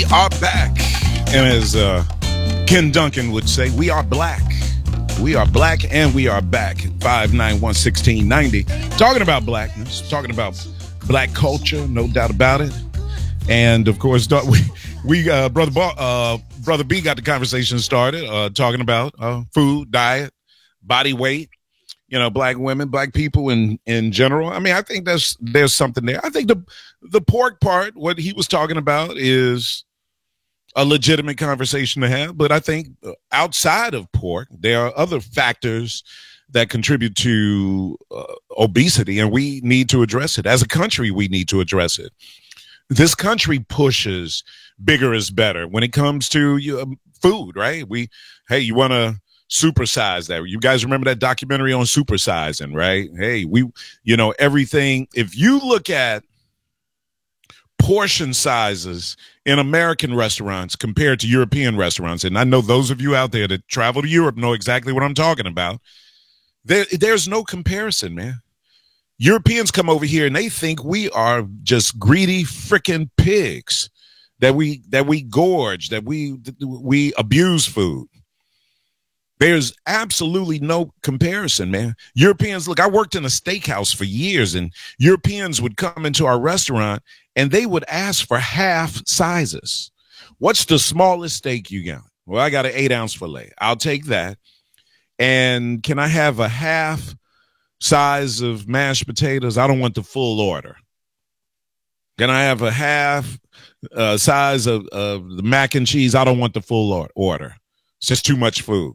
We are back. And as Ken Duncan would say, we are black. We are black and we are back. 591-1690. Talking about blackness, talking about black culture, no doubt about it. And of course, we Brother B got the conversation started, talking about food, diet, body weight, black women, black people in general. I mean, I think there's something there. I think the pork part, what he was talking about, is a legitimate conversation to have. But I think outside of pork, there are other factors that contribute to obesity, and we need to address it. As a country, we need to address it. This country pushes bigger is better when it comes to food, right? You want to supersize that. You guys remember that documentary on supersizing, right? Hey, everything. If you look at portion sizes in American restaurants compared to European restaurants, and I know those of you out there that travel to Europe know exactly what I'm talking about, there's no comparison, man. Europeans come over here and they think we are just greedy freaking pigs, that we gorge, that we abuse food. There's absolutely no comparison, man. Europeans, look, I worked in a steakhouse for years, and Europeans would come into our restaurant and they would ask for half sizes. What's the smallest steak you got? Well, I got an 8-ounce filet. I'll take that. And can I have a half size of mashed potatoes? I don't want the full order. Can I have a half size of the mac and cheese? I don't want the full order. It's just too much food.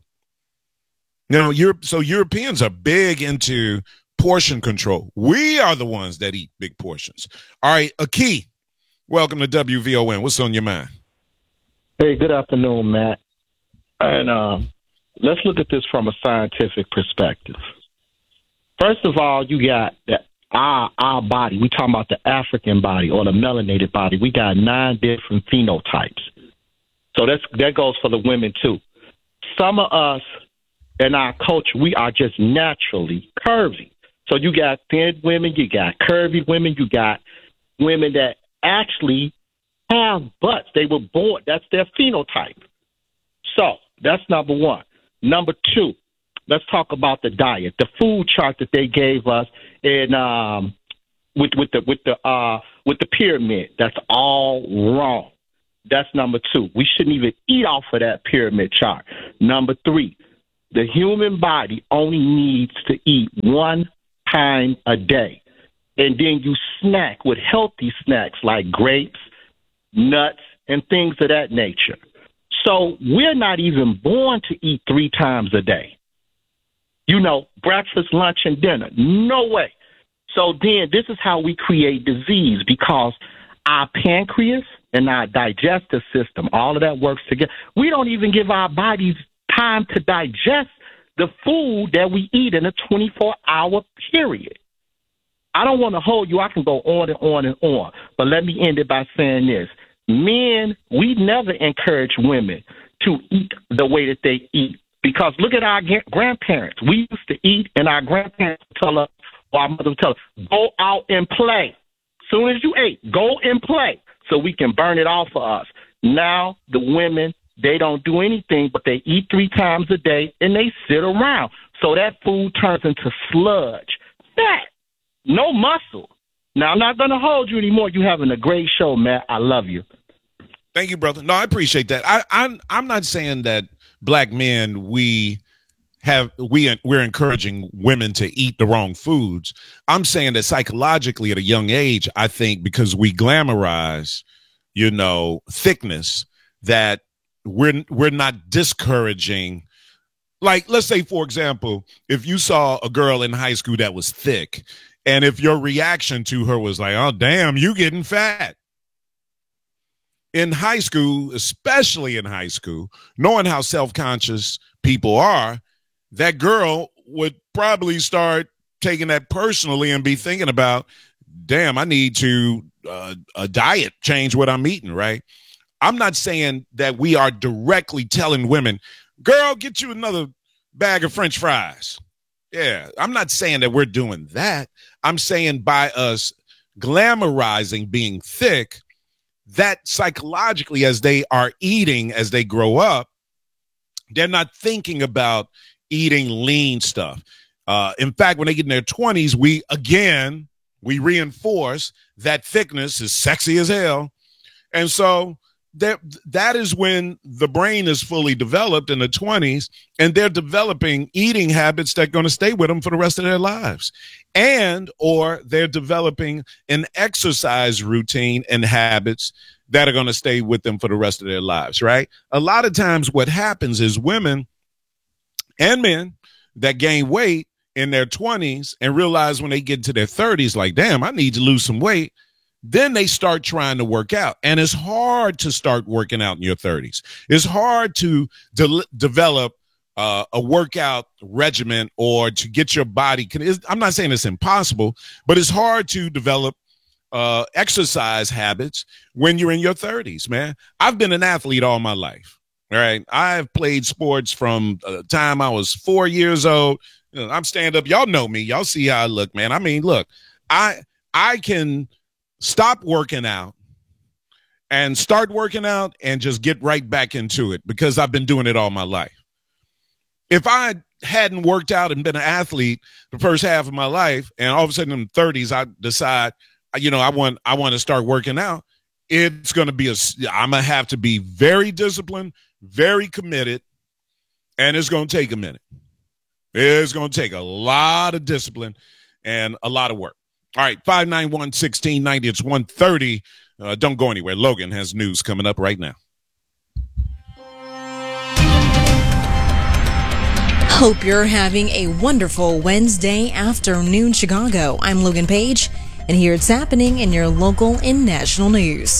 So Europeans are big into portion control. We are the ones that eat big portions. All right, Aki, welcome to WVON. What's on your mind? Hey, good afternoon, Matt. And let's look at this from a scientific perspective. First of all, you got our body. We talking about the African body or the melanated body. We got 9 different phenotypes. So that goes for the women too. Some of us in our culture, we are just naturally curvy. So you got thin women, you got curvy women, you got women that actually have butts. They were born. That's their phenotype. So that's number one. Number two, let's talk about the diet, the food chart that they gave us in with the pyramid. That's all wrong. That's number two. We shouldn't even eat off of that pyramid chart. Number three, the human body only needs to eat 1 time a day. And then you snack with healthy snacks like grapes, nuts, and things of that nature. So we're not even born to eat 3 times a day. Breakfast, lunch, and dinner. No way. So then this is how we create disease, because our pancreas and our digestive system, all of that works together. We don't even give our bodies time to digest the food that we eat in a 24-hour period. I don't want to hold you. I can go on and on and on. But let me end it by saying this. Men, we never encourage women to eat the way that they eat, because look at our grandparents. We used to eat, and our grandparents would tell us, or our mother would tell us, go out and play. As soon as you ate, go and play so we can burn it off for us. Now the women, they don't do anything, but they eat 3 times a day, and they sit around. So that food turns into sludge. Fat. No muscle. Now, I'm not going to hold you anymore. You're having a great show, Matt. I love you. Thank you, brother. No, I appreciate that. I'm not saying that black men, we're encouraging women to eat the wrong foods. I'm saying that psychologically at a young age, I think because we glamorize, thickness, that we're not discouraging. Like, let's say, for example, if you saw a girl in high school that was thick, and if your reaction to her was like, oh, damn, you getting fat. In high school, especially in high school, knowing how self-conscious people are, that girl would probably start taking that personally and be thinking about, damn, I need to a diet, change what I'm eating, right? I'm not saying that we are directly telling women, girl, get you another bag of French fries. Yeah, I'm not saying that we're doing that. I'm saying by us glamorizing being thick, that psychologically, as they are eating, as they grow up, they're not thinking about eating lean stuff. In fact, when they get in their 20s, we reinforce that thickness is sexy as hell. And so that is when the brain is fully developed in the 20s, and they're developing eating habits that are going to stay with them for the rest of their lives. Or they're developing an exercise routine and habits that are going to stay with them for the rest of their lives, right? A lot of times what happens is women and men that gain weight in their 20s and realize when they get to their 30s, like, damn, I need to lose some weight. Then they start trying to work out. And it's hard to start working out in your 30s. It's hard to develop a workout regimen or to get your body. I'm not saying it's impossible, but it's hard to develop exercise habits when you're in your 30s, man. I've been an athlete all my life. All right. I've played sports from the time I was 4 years old. You know, I'm stand up. Y'all know me. Y'all see how I look, man. I mean, look, I can stop working out and start working out and just get right back into it because I've been doing it all my life. If I hadn't worked out and been an athlete the first half of my life, and all of a sudden in the 30s, I decide, you know, I want to start working out, it's going to be I'm going to have to be very disciplined, very committed, and it's going to take a minute. It's going to take a lot of discipline and a lot of work. All right, 591-1690. It's 1:30. Don't go anywhere. Logan has news coming up right now. Hope you're having a wonderful Wednesday afternoon, Chicago. I'm Logan Page, and here it's happening in your local and national news.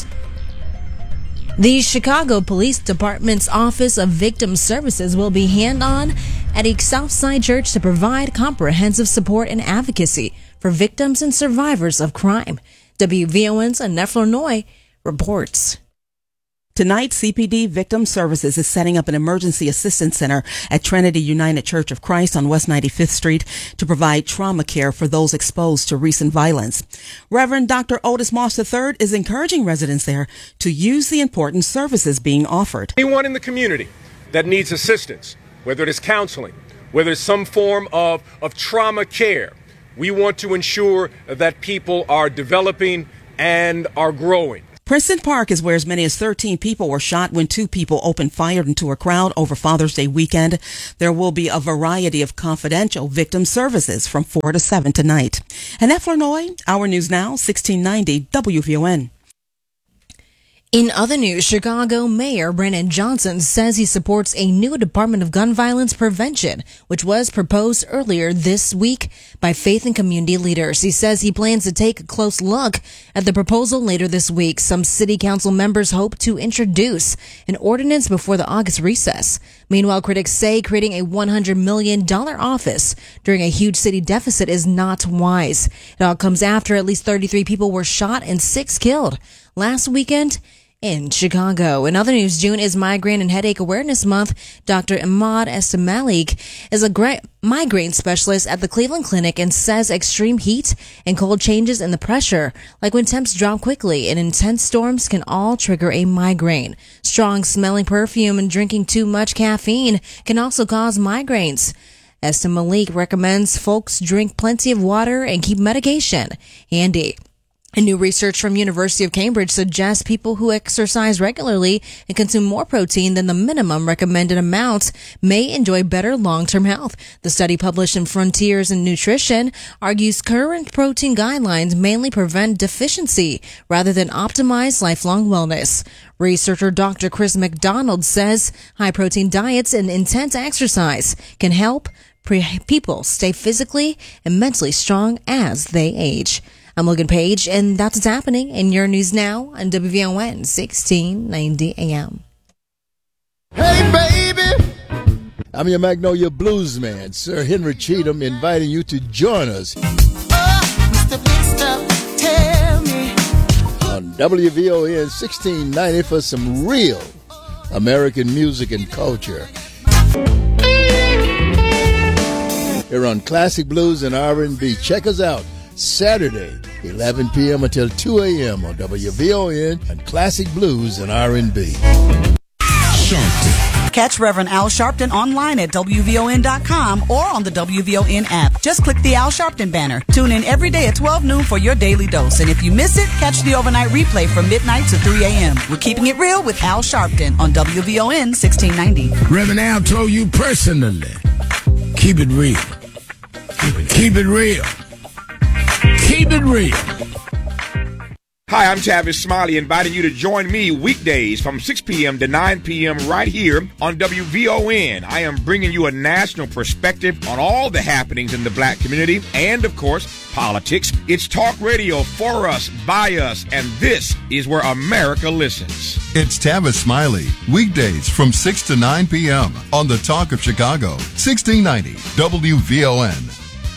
The Chicago Police Department's Office of Victim Services will be hand-on at a Southside church to provide comprehensive support and advocacy for victims and survivors of crime. WVON's Annette Flournoy reports. Tonight, CPD Victim Services is setting up an emergency assistance center at Trinity United Church of Christ on West 95th Street to provide trauma care for those exposed to recent violence. Reverend Dr. Otis Moss III is encouraging residents there to use the important services being offered. Anyone in the community that needs assistance, whether it is counseling, whether it's some form of trauma care, we want to ensure that people are developing and are growing. Princeton Park is where as many as 13 people were shot when 2 people opened fire into a crowd over Father's Day weekend. There will be a variety of confidential victim services from 4 to 7 tonight. Annette Flournoy, Our News Now, 1690 WVON. In other news, Chicago Mayor Brandon Johnson says he supports a new Department of Gun Violence Prevention, which was proposed earlier this week by faith and community leaders. He says he plans to take a close look at the proposal later this week. Some city council members hope to introduce an ordinance before the August recess. Meanwhile, critics say creating a $100 million office during a huge city deficit is not wise. It all comes after at least 33 people were shot and 6 killed last weekend in Chicago. In other news, June is Migraine and Headache Awareness Month. Dr. Ahmad Estamalik is a migraine specialist at the Cleveland Clinic and says extreme heat and cold changes in the pressure, like when temps drop quickly and intense storms, can all trigger a migraine. Strong smelling perfume and drinking too much caffeine can also cause migraines. Estamalik recommends folks drink plenty of water and keep medication handy. And new research from University of Cambridge suggests people who exercise regularly and consume more protein than the minimum recommended amount may enjoy better long-term health. The study, published in Frontiers in Nutrition, argues current protein guidelines mainly prevent deficiency rather than optimize lifelong wellness. Researcher Dr. Chris McDonald says high-protein diets and intense exercise can help people stay physically and mentally strong as they age. I'm Logan Page, and that's what's happening in your news now on WVON 1690 AM. Hey, baby! I'm your Magnolia Blues man, Sir Henry Cheatham, inviting you to join us Mr. Big Stuff, tell me. on WVON 1690 for some real American music and culture. Here on Classic Blues and R&B. Check us out Saturday, 11 p.m. until 2 a.m. on WVON and Classic Blues and R&B. Sharpton. Catch Reverend Al Sharpton online at WVON.com or on the WVON app. Just click the Al Sharpton banner. Tune in every day at 12 noon for your daily dose. And if you miss it, catch the overnight replay from midnight to 3 a.m. We're keeping it real with Al Sharpton on WVON 1690. Reverend Al told you personally, keep it real. Keep it real. Keep it real. Hi, I'm Tavis Smiley, inviting you to join me weekdays from 6 p.m. to 9 p.m. right here on WVON. I am bringing you a national perspective on all the happenings in the black community and, of course, politics. It's talk radio for us, by us, and this is where America listens. It's Tavis Smiley, weekdays from 6 to 9 p.m. on the Talk of Chicago, 1690 WVON.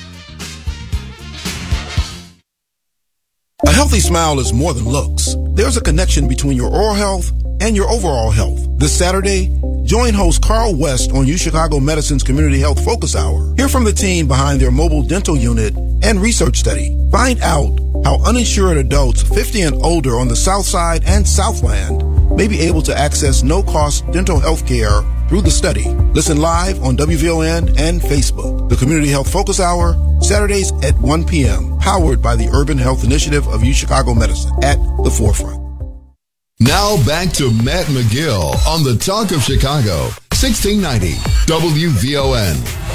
A healthy smile is more than looks. There's a connection between your oral health and your overall health. This Saturday, join host Carl West on UChicago Medicine's Community Health Focus Hour. Hear from the team behind their mobile dental unit and research study. Find out how uninsured adults 50 and older on the South Side and Southland may be able to access no-cost dental health care through the study. Listen live on WVON and Facebook. The Community Health Focus Hour, Saturdays at 1 p.m., powered by the Urban Health Initiative of UChicago Medicine at the forefront. Now back to Matt McGill on the Talk of Chicago, 1690 WVON.